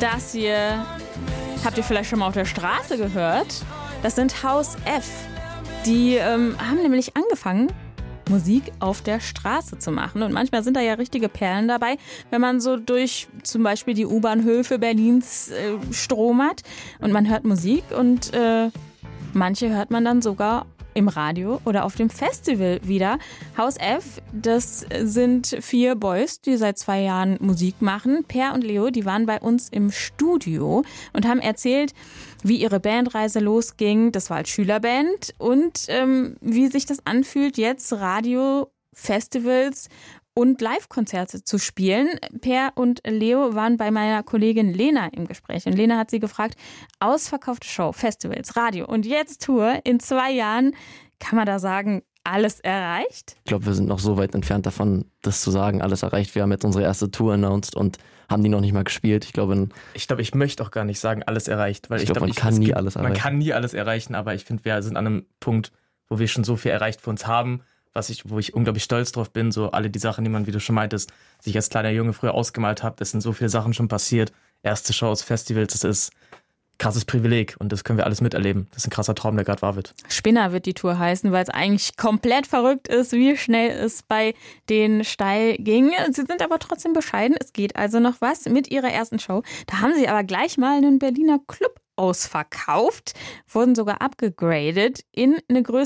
Das hier habt ihr vielleicht schon mal auf der Straße gehört. Das sind Haus F. Die haben nämlich angefangen, Musik auf der Straße zu machen. Und manchmal sind da ja richtige Perlen dabei, wenn man so durch zum Beispiel die U-Bahnhöfe Berlins stromert und man hört Musik und manche hört man dann sogar im Radio oder auf dem Festival wieder. Haus F, das sind 4 Boys, die seit 2 Jahren Musik machen. Per und Leo, die waren bei uns im Studio und haben erzählt, wie ihre Bandreise losging. Das war als Schülerband und wie sich das anfühlt, jetzt Radio, Festivals und Live-Konzerte zu spielen. Per und Leo waren bei meiner Kollegin Lena im Gespräch. Und Lena hat sie gefragt, ausverkaufte Show, Festivals, Radio und jetzt Tour. In 2 Jahren, kann man da sagen, alles erreicht? Ich glaube, wir sind noch so weit entfernt davon, das zu sagen, alles erreicht. Wir haben jetzt unsere erste Tour announced und haben die noch nicht mal gespielt. Ich ich möchte auch gar nicht sagen, alles erreicht. Weil man kann nie alles erreichen. Man kann nie alles erreichen, aber ich finde, wir sind an einem Punkt, wo wir schon so viel erreicht für uns haben, wo ich unglaublich stolz drauf bin, so alle die Sachen, die man, wie du schon meintest, sich als kleiner Junge früher ausgemalt hat, es sind so viele Sachen schon passiert. Erste Shows, Festivals, das ist ein krasses Privileg und das können wir alles miterleben. Das ist ein krasser Traum, der gerade wahr wird. Spinner wird die Tour heißen, weil es eigentlich komplett verrückt ist, wie schnell es bei denen steil ging. Sie sind aber trotzdem bescheiden. Es geht also noch was mit ihrer ersten Show. Da haben sie aber gleich mal einen Berliner Club ausverkauft, wurden sogar abgegradet in eine größere